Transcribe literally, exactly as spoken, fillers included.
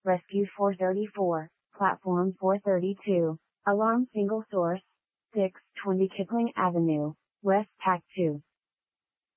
Rescue four thirty-four, Platform four thirty-two, Alarm Single Source, six twenty Kipling Avenue, West Pack two.